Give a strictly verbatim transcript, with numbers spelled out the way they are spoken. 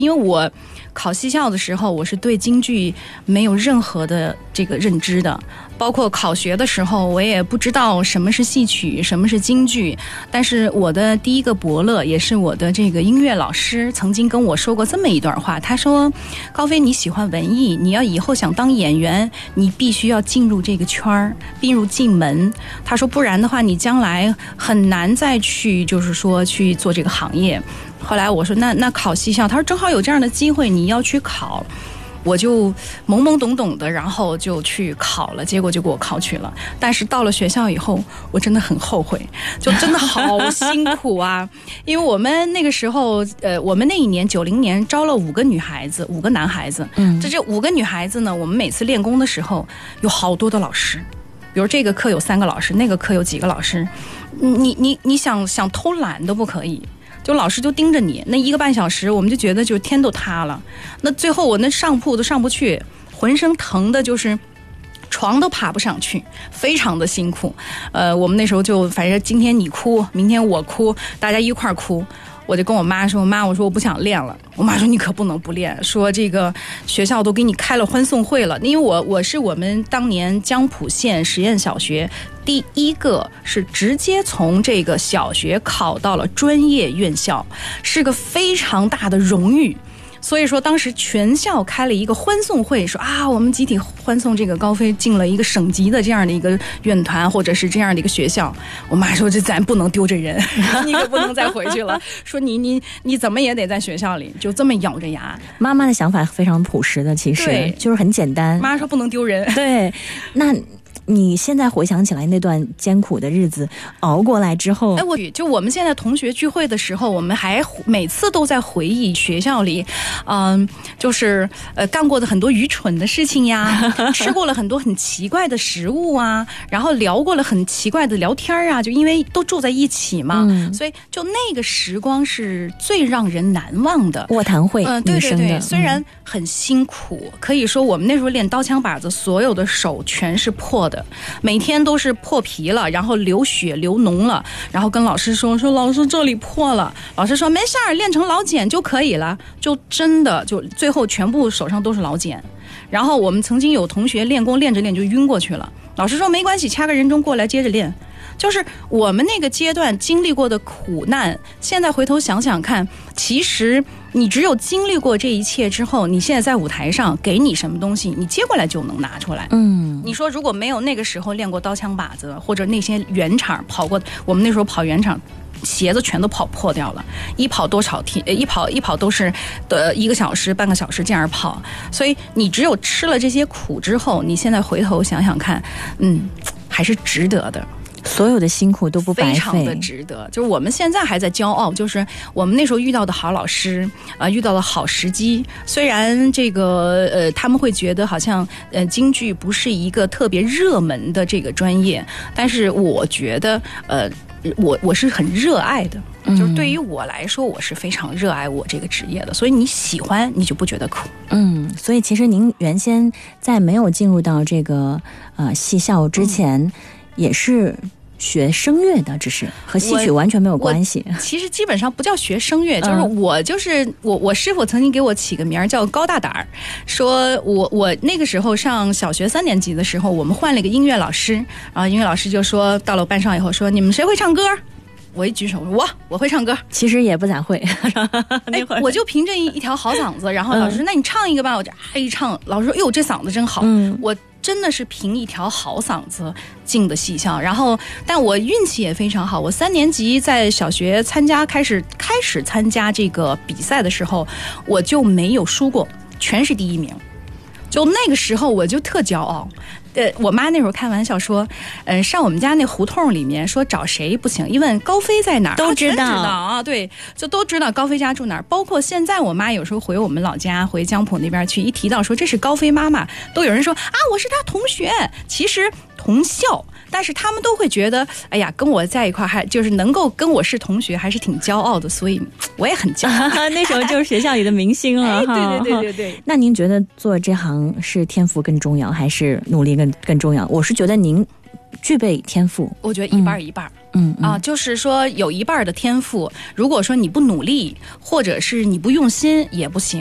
因为我考戏校的时候，我是对京剧没有任何的这个认知的，包括考学的时候，我也不知道什么是戏曲，什么是京剧。但是我的第一个伯乐，也是我的这个音乐老师，曾经跟我说过这么一段话，他说：高飞，你喜欢文艺，你要以后想当演员，你必须要进入这个圈儿，进入进门。他说不然的话，你将来很难再去就是说去做这个行业。后来我说那那考戏校，他说正好有这样的机会，你要去考。我就懵懵懂懂的，然后就去考了，结果就给我考取了。但是到了学校以后，我真的很后悔，就真的好辛苦啊！因为我们那个时候，呃，我们那一年九零年招了五个女孩子，五个男孩子。嗯，这这五个女孩子呢，我们每次练功的时候有好多的老师。比如这个课有三个老师，那个课有几个老师，你你你想想偷懒都不可以。就老师就盯着你，那一个半小时，我们就觉得就天都塌了。那最后我那上铺都上不去，浑身疼的就是床都爬不上去，非常的辛苦。呃，我们那时候就反正今天你哭，明天我哭，大家一块儿哭。我就跟我妈说，妈，我说我不想练了。我妈说你可不能不练，说这个学校都给你开了欢送会了。因为我我是我们当年江浦县实验小学第一个是直接从这个小学考到了专业院校，是个非常大的荣誉。所以说当时全校开了一个欢送会，说啊，我们集体欢送这个高飞进了一个省级的这样的一个院团或者是这样的一个学校。我妈说这咱不能丢这人，你可不能再回去了，说你你你怎么也得在学校里，就这么咬着牙。 妈妈的想法非常朴实的，其实就是很简单， 妈说不能丢人。 对，那你现在回想起来那段艰苦的日子熬过来之后， 哎，我就我们现在同学聚会的时候，我们还每次都在回忆学校里，嗯、呃，就是呃干过的很多愚蠢的事情呀，吃过了很多很奇怪的食物啊，然后聊过了很奇怪的聊天啊，就因为都住在一起嘛，嗯、所以就那个时光是最让人难忘的。 卧谈会， 嗯、呃，对对对，虽然很辛苦，嗯、可以说我们那时候练刀枪把子，所有的手全是破的。每天都是破皮了，然后流血流脓了，然后跟老师说说老师这里破了，老师说没事儿，练成老茧就可以了，就真的就最后全部手上都是老茧。然后我们曾经有同学练功练着练就晕过去了，老师说没关系，掐个人中过来接着练。就是我们那个阶段经历过的苦难，现在回头想想看，其实你只有经历过这一切之后，你现在在舞台上给你什么东西，你接过来就能拿出来。嗯，你说如果没有那个时候练过刀枪把子，或者那些圆场跑过，我们那时候跑圆场鞋子全都跑破掉了，一跑多少天，一跑一跑都是的一个小时半个小时这样跑。所以你只有吃了这些苦之后，你现在回头想想看，嗯，还是值得的。 所有的辛苦都不白费， 非常的值得。就是我们现在还在骄傲，就是我们那时候遇到的好老师啊、呃，遇到的好时机。虽然这个呃，他们会觉得好像呃，京剧不是一个特别热门的这个专业，但是我觉得呃，我我是很热爱的。就是对于我来说，我是非常热爱我这个职业的，所以你喜欢你就不觉得苦。 嗯，所以其实您原先在没有进入到这个呃戏校之前。嗯，也是学声乐的，只是和戏曲完全没有关系。 其实基本上不叫学声乐，就是我就是我我师傅曾经给我起个名叫高大胆儿，说我我那个时候上小学三年级的时候，我们换了一个音乐老师，然后音乐老师就说到了班上以后说你们谁会唱歌？我一举手，我我会唱歌， 其实也不咋会。 那会儿我就凭着一一条好嗓子，然后老师说、嗯、那你唱一个吧，我就啊一唱，老师说哟这嗓子真好，嗯，我真的是凭一条好嗓子进的戏校。然后但我运气也非常好，我三年级在小学参加开始开始参加这个比赛的时候，我就没有输过，全是第一名。就那个时候我就特骄傲。呃，我妈那时候开玩笑说，呃，上我们家那胡同里面说找谁不行，一问高飞在哪儿， 都知道， 啊、知道啊，对，就都知道高飞家住哪儿。包括现在我妈有时候回我们老家，回江浦那边去，一提到说这是高飞妈妈，都有人说啊，我是她同学，其实同校。但是他们都会觉得，哎呀，跟我在一块还就是能够跟我是同学，还是挺骄傲的，所以我也很骄傲。 那时候就是学校里的明星了。 哎、对对对对对。 那您觉得做这行是天赋更重要，还是努力更更重要？我是觉得您具备天赋？ 我觉得一半儿一半儿。 嗯嗯啊，就是说有一半儿的天赋，如果说你不努力，或者是你不用心，也不行。